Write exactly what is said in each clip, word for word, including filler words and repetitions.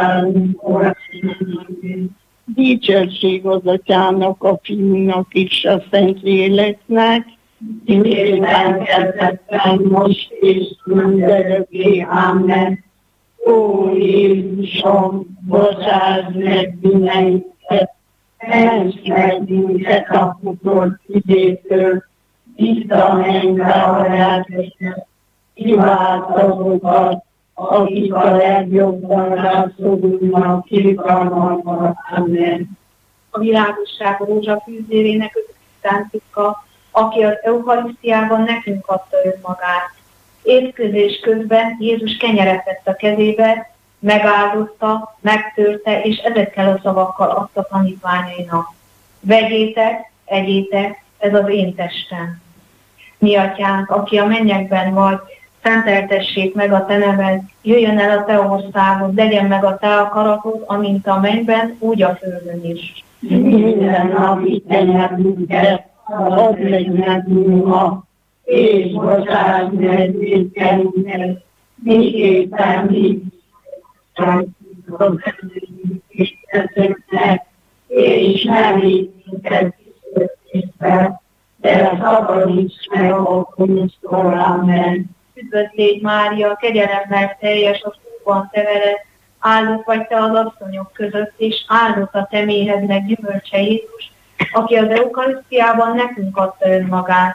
Dicsőség az Atyának, a Fiúnak és a Szentléleknek, miképpen kezdetben, most és mindörökké. Amen. Ó Jézusom, bocsáss meg bűneinket, ments meg minket a futott idétől, vissza a mennybe a lelkeket, kiváltazokat, akik a legjobban rászorulnak, kirgalmakban. Amen. A világosság rózsafűzérének szántika, aki az Eucharisztiában nekünk adta önmagát. Étkezés közben Jézus kenyeret vett a kezébe, megáldotta, megtörte, és ezekkel a szavakkal adta tanítványainak. Vegyétek, egyétek, ez az én testem. Mi Atyánk, aki a mennyekben vagy, szenteltessék meg a te neved, jöjjön el a te országod, legyen meg a te akaratod, amint a mennyben, úgy a földön is. Minden napi tenyerünket add meg nekünk ma, és bocsáss meg vétkeinket, miképpen mi és ezeknek, és nem minket kísértésbe, de szabadíts meg a gonosztól. Amen. Üdvözl légy Mária, kegyelemmel teljes, az Úrban te veled, áldott vagy te az asszonyok között, és áldott a te méhednek gyümölcse Jézus, aki az Eucharisztiában nekünk adta önmagát.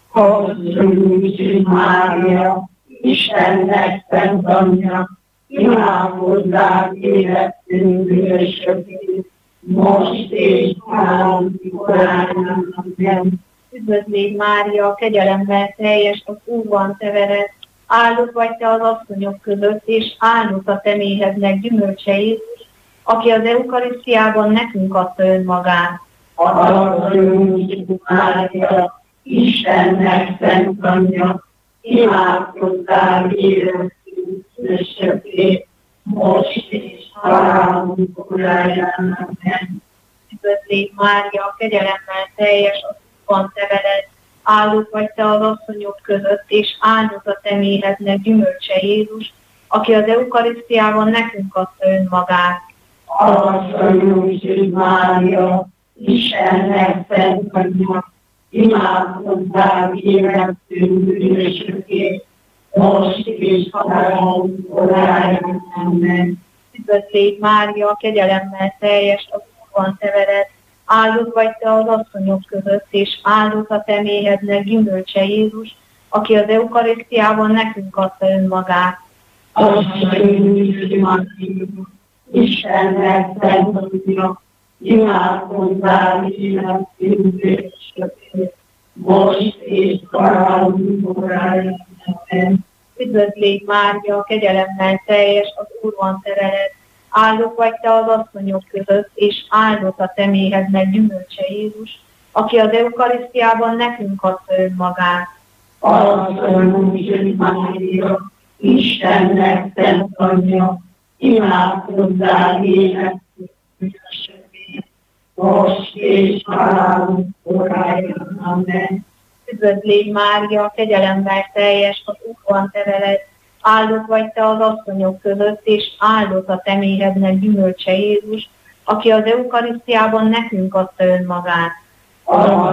Asszonyunk Mária, Istennek szent anyja, imádkozzál életünk bűnösökért, most és állandókorán. Amen. Üdvözl légy Mária, kegyelemmel teljes, az Úrban te veled, áldott vagy te az asszonyok között, és áldott a te méhednek gyümölcse Jézus, aki az Eucharisztiában nekünk adta önmagát. Asszonyunk Mária, Istennek szent anyja, imádkozzál életünk bűnösökért, most és halálunkkor. Amen. Üdvözl légy Mária, kegyelemmel teljes, az Úrban te veled, áldott vagy te az asszonyok között, és áldott a te méhednek gyümölcse Jézus, aki az Eucharisztiában nekünk adta önmagát. Asszonyunk Mária, Istennek szent anyja, imádkozzál életünk bűnösökért, most és halálunkkor. Amen. Üdvözl légy Mária, kegyelemmel teljes, az Úrban te veled, áldott vagy te az asszonyok között, és áldott a te méhednek gyümölcse Jézus, aki az Eucharisztiában nekünk adta önmagát. Asszonyunk Mária, Istennek szent anyja, imádkozzál életünk bűnösökért, most és halálunkkor. Amen. Üdvözl légy Mária, kegyelemmel teljes, az Úrban te veled, áldott vagy te az asszonyok között, és áldott a te méhednek gyümölcse Jézus, aki az Eucharisztiában nekünk adta önmagát. Asszonyunk Mária, Istennek szent anyja, imádkozzál életünk bűnösökért, most és halálunkkor. Amen. Üdvözl légy Mária, kegyelemmel teljes, az Úrban te veled, áldott vagy te az asszonyok között, és áldott a te méhednek gyümölcse Jézus, aki az Eucharisztiában nekünk adta önmagát.